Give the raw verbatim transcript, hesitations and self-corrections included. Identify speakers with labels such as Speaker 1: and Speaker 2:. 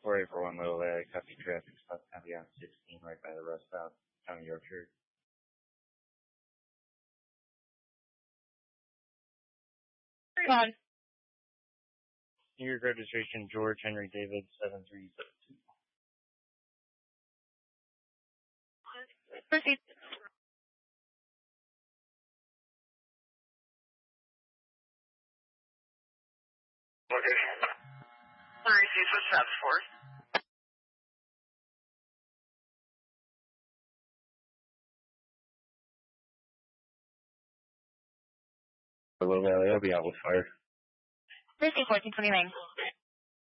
Speaker 1: four eight four one Little Valley, copy traffic stop, copy on sixteen, right by the rest stop, County Yorkshire.
Speaker 2: On.
Speaker 1: New York registration, George Henry David, seven three seven two.
Speaker 2: Proceed.
Speaker 3: Okay. Sorry, see what that's for.
Speaker 1: Little Valley, I'll be out with fire.
Speaker 2: Proceed fourteen twenty-nine.